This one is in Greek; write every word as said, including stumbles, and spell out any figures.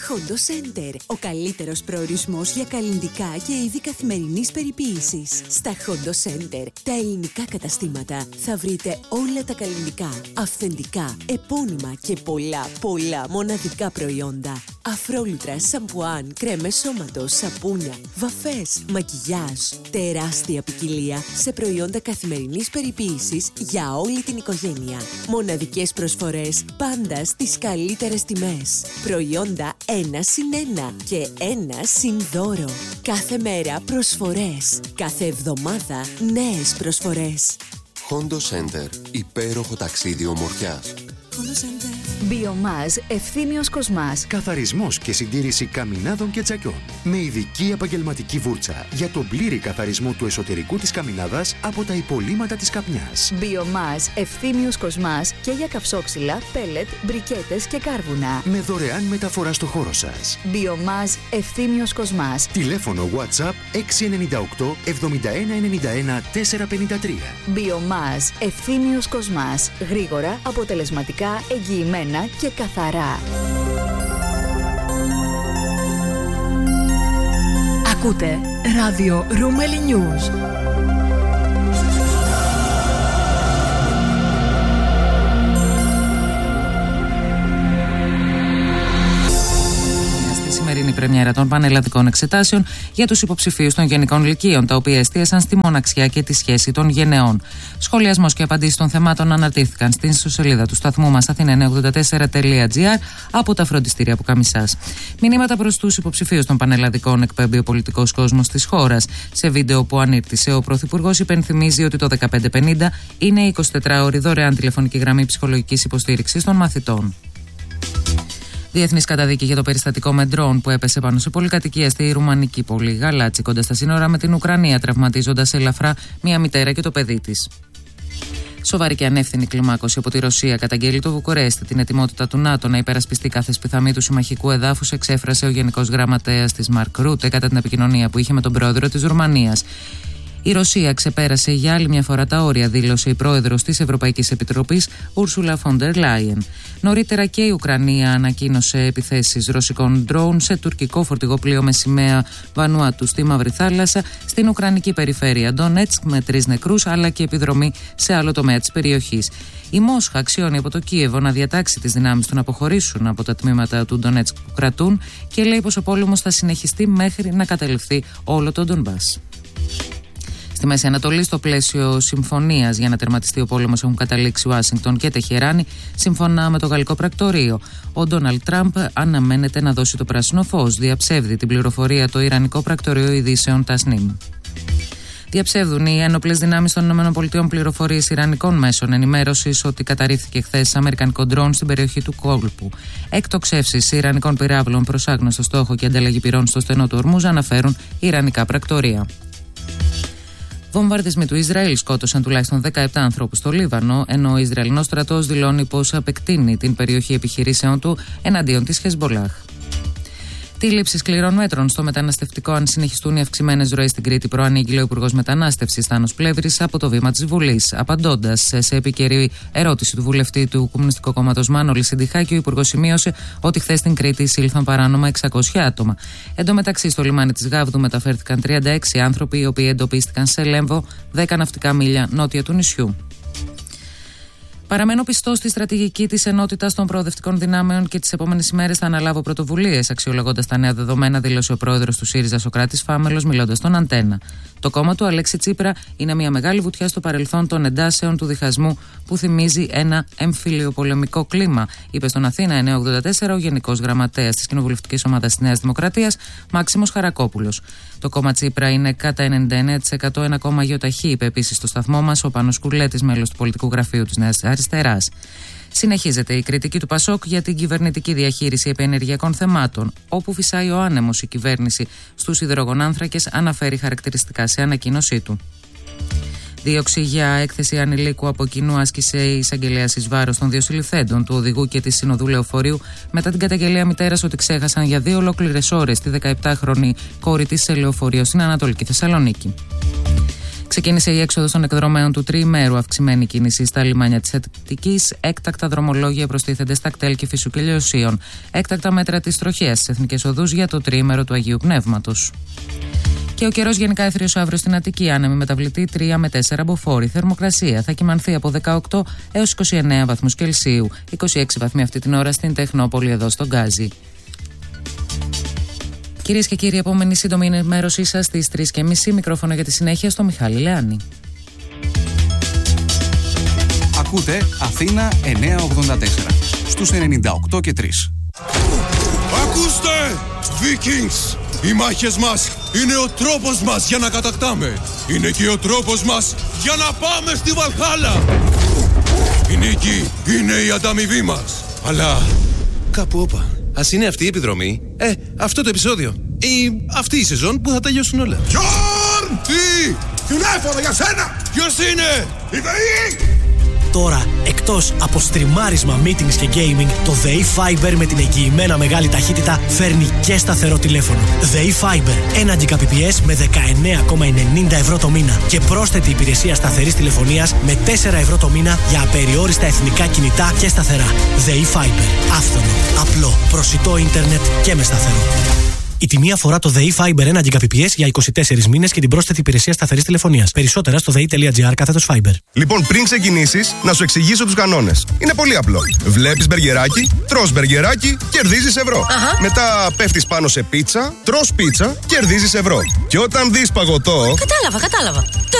Hondo Center. Ο καλύτερος προορισμός για καλλυντικά και είδη καθημερινής περιποίησης. Στα Hondo Center, τα ελληνικά καταστήματα, θα βρείτε όλα τα καλλυντικά, αυθεντικά, επώνυμα και πολλά, πολλά μοναδικά προϊόντα. Αφρόλουτρα, σαμπουάν, κρέμες σώματος, σαπούνια, βαφές, μακιγιάζ. Τεράστια ποικιλία σε προϊόντα καθημερινής περιποίησης για όλη την οικογένεια. Μοναδικές προσφορές πάντα στις καλύτερες τιμές. Προϊόντα ένα συν ένα και ένα συν δώρο. Κάθε μέρα προσφορές. Κάθε εβδομάδα νέες προσφορές. Hondo Center. Υπέροχο ταξίδι ομορφιάς. Biomaz Ευθύμιος Κοσμάς. Καθαρισμός και συντήρηση καμινάδων και τσακιών. Με ειδική επαγγελματική βούρτσα για τον πλήρη καθαρισμό του εσωτερικού της καμινάδας από τα υπολείμματα της καπνιάς. Biomaz Ευθύμιος Κοσμάς και για καυσόξυλα, πέλετ, μπρικέτες και κάρβουνα. Με δωρεάν μεταφορά στο χώρο σας. Biomaz Ευθύμιος Κοσμάς. Τηλέφωνο WhatsApp έξι εννιά οκτώ εβδομήντα ένα ενενήντα ένα τετρακόσια πενήντα τρία. Biomaz Ευθύμιος Κοσμάς. Γρήγορα, αποτελεσματικά, εγγυημένα και καθαρά. Ακούτε ράδιο Ρούμελι News. Σημερινή πρεμιέρα των πανελλαδικών εξετάσεων για τους υποψηφίους των γενικών λυκείων, τα οποία εστίασαν στη μοναξιά και τη σχέση των γενεών. Σχολιασμός και απαντήσεις των θεμάτων αναρτήθηκαν στην ιστοσελίδα του σταθμού μας αθήνα εννιακόσια ογδόντα τέσσερα τελεία τζι άρ από τα φροντιστήρια που Καμισάς. Μηνύματα προς τους υποψηφίους των πανελλαδικών εκπέμπει ο πολιτικός κόσμος της χώρας. Σε βίντεο που ανήρτησε, ο Πρωθυπουργός υπενθυμίζει ότι το δεκαπέντε πενήντα είναι η εικοσιτετράωρη δωρεάν τηλεφωνική γραμμή ψυχολογικής υποστήριξης των μαθητών. Διεθνής καταδίκη για το περιστατικό με ντρόουν που έπεσε πάνω σε πολυκατοικία στη ρουμανική πόλη Γαλάτσι, κοντά στα σύνορα με την Ουκρανία, τραυματίζοντας ελαφρά μία μητέρα και το παιδί της. Σοβαρή και ανεύθυνη κλιμάκωση από τη Ρωσία καταγγέλει το Βουκουρέστι. Την ετοιμότητα του ΝΑΤΟ να υπερασπιστεί κάθε σπιθαμή του συμμαχικού εδάφους εξέφρασε ο Γενικός Γραμματέας της Μαρκ Ρούτε κατά την επικοινωνία που είχε με τον πρόεδρο της Ρουμανίας. Η Ρωσία ξεπέρασε για άλλη μια φορά τα όρια, δήλωσε η πρόεδρος της Ευρωπαϊκής Επιτροπής, Ursula von der Leyen. Νωρίτερα και η Ουκρανία ανακοίνωσε επιθέσεις ρωσικών ντρόουν σε τουρκικό φορτηγό πλοίο με σημαία Βανουάτου στη Μαύρη Θάλασσα, στην Ουκρανική περιφέρεια Ντονέτσκ με τρεις νεκρούς, αλλά και επιδρομή σε άλλο τομέα της περιοχής. Η Μόσχα αξιώνει από το Κίεβο να διατάξει τις δυνάμεις του να αποχωρήσουν από τα τμήματα του Ντονέτσκ που κρατούν και λέει πως ο πόλεμος θα συνεχιστεί μέχρι να καταληφθεί όλο το Ντονμπάς. Στη Μέση Ανατολή, στο πλαίσιο συμφωνίας για να τερματιστεί ο πόλεμος, έχουν καταλήξει Ουάσιγκτον και Τεχεράνη, σύμφωνα με το γαλλικό πρακτορείο. Ο Ντόναλντ Τραμπ αναμένεται να δώσει το πράσινο φως. Διαψεύδει την πληροφορία το Ιρανικό πρακτορείο ειδήσεων Τασνίμ. Διαψεύδουν οι ένοπλες δυνάμεις των ΗΠΑ πληροφορίες ιρανικών μέσων ενημέρωσης ότι καταρρίφθηκε χθες αμερικανικό ντρόουν στην περιοχή του κόλπου. Εκτοξεύσεις ιρανικών πυράβλων προς άγνωστο στόχο και ανταλλαγή πυρών στο στενό του Ορμούζ αναφέρουν ιρανικά πρακτορεία. Βομβαρδισμοί του Ισραήλ σκότωσαν τουλάχιστον δεκαεπτά ανθρώπους στο Λίβανο, ενώ ο Ισραηλινός στρατός δηλώνει πως επεκτείνει την περιοχή επιχειρήσεων του εναντίον της Χεσμπολάχ. Τη λήψη σκληρών μέτρων στο μεταναστευτικό, αν συνεχιστούν οι αυξημένες ροές στην Κρήτη, προανήγγειλε ο Υπουργός Μετανάστευσης Θάνος Πλεύρης από το βήμα της Βουλής. Απαντώντας σε επικαιρή ερώτηση του βουλευτή του Κομμουνιστικού Κόμματος Μάνολη Συντιχάκη, ο Υπουργός σημείωσε ότι χθες στην Κρήτη εισήλθαν παράνομα εξακόσια άτομα. Εν τω μεταξύ, στο λιμάνι της Γάβδου μεταφέρθηκαν τριάντα έξι άνθρωποι, οι οποίοι εντοπίστηκαν σε Λέμβο, δέκα ναυτικά μίλια νότια του νησιού. Παραμένω πιστός στη στρατηγική της ενότητας των προοδευτικών δυνάμεων και τις επόμενες ημέρες θα αναλάβω πρωτοβουλίες, αξιολογώντας τα νέα δεδομένα, δήλωσε ο πρόεδρος του ΣΥΡΙΖΑ Σωκράτης Φάμελος, μιλώντας στον Αντένα. Το κόμμα του Αλέξη Τσίπρα είναι μια μεγάλη βουτιά στο παρελθόν των εντάσεων του διχασμού που θυμίζει ένα εμφυλιοπολεμικό κλίμα, είπε στον Αθήνα εννιακόσια ογδόντα τέσσερα ο Γενικός Γραμματέας της Κοινοβουλευτικής Ομάδας της Νέας Δημοκρατίας, Μάξιμος Χαρακόπουλος. Το κόμμα Τσίπρα είναι κατά ενενήντα εννέα τοις εκατό ένα κόμμα γιοταχή, είπε επίσης στο σταθμό μας ο Πάνος Κουρλέτης, μέλος του πολιτικού γραφείου της Νέας Αριστεράς. Συνεχίζεται η κριτική του Πασόκ για την κυβερνητική διαχείριση επενεργειακών θεμάτων. Όπου φυσάει ο άνεμος, η κυβέρνηση στους υδρογονάνθρακες, αναφέρει χαρακτηριστικά σε ανακοίνωσή του. Δίωξη για έκθεση ανηλίκου από κοινού άσκησε η εισαγγελέας εις βάρος των δύο συλληφθέντων, του οδηγού και της συνοδού λεωφορείου, μετά την καταγγελία μητέρας ότι ξέχασαν για δύο ολόκληρες ώρες τη δεκαεπτάχρονη κόρη της σε λεωφορείο στην Ανατολική Θεσσαλονίκη. Ξεκίνησε η έξοδος των εκδρομέων του τριημέρου, αυξημένη κίνηση στα λιμάνια της Αττικής, έκτακτα δρομολόγια προστίθενται στα κτέλ Κηφισού και Λεωσίων, έκτακτα μέτρα της τροχέας στις εθνικές οδούς για το τριήμερο του Αγίου Πνεύματος. Και ο καιρός γενικά έθριος αύριο στην Αττική, άνεμη μεταβλητή τρία με τέσσερα μποφόρ. Θερμοκρασία θα κυμανθεί από δεκαοκτώ έως είκοσι εννέα βαθμούς Κελσίου, είκοσι έξι βαθμοί αυτή την ώρα στην Τεχνόπολη εδώ στον Γκάζι. Κυρίες και κύριοι, επόμενη σύντομη ενημέρωσή σας στις τρεις και μισή. Μικρόφωνο για τη συνέχεια στο Μιχάλη Λεάνη. Ακούτε Αθήνα εννιακόσια ογδόντα τέσσερα στους ενενήντα οκτώ και τρία. Ακούστε, Vikings! Οι μάχες μας είναι ο τρόπος μας για να κατακτάμε. Είναι και ο τρόπος μας για να πάμε στη Βαλχάλα. Η νίκη είναι η ανταμοιβή μας. Αλλά κάπου όπα. Ας είναι αυτή η επιδρομή, ε, αυτό το επεισόδιο ή αυτή η σεζόν που θα τελειώσουν όλα. Γιον! Τι! Τηλέφωνο για σένα! Ποιος είναι? Η ΔΕΗ! Τώρα, εκτός από στριμάρισμα, meetings και gaming, το ΔΕΗ Fiber με την εγγυημένα μεγάλη ταχύτητα φέρνει και σταθερό τηλέφωνο. ΔΕΗ Fiber, ένα Gbps με δεκαεννέα κόμμα ενενήντα ευρώ το μήνα και πρόσθετη υπηρεσία σταθερής τηλεφωνίας με τέσσερα ευρώ το μήνα για απεριόριστα εθνικά κινητά και σταθερά. ΔΕΗ Fiber, άφθονο, απλό, προσιτό ίντερνετ και με σταθερό. Η τιμή αφορά το ΔΕΗ Fiber ένα Gbps για είκοσι τέσσερις μήνες και την πρόσθετη υπηρεσία σταθερής τηλεφωνίας. Περισσότερα στο δei.gr κάθετος Fiber. Λοιπόν, πριν ξεκινήσεις, να σου εξηγήσω τους κανόνες. Είναι πολύ απλό. Βλέπεις μπεργκεράκι, τρως μπεργκεράκι, κερδίζεις ευρώ. Αχα. Μετά πέφτεις πάνω σε πίτσα, τρως πίτσα, κερδίζεις ευρώ. Και όταν δεις παγωτό. Κατάλαβα, κατάλαβα.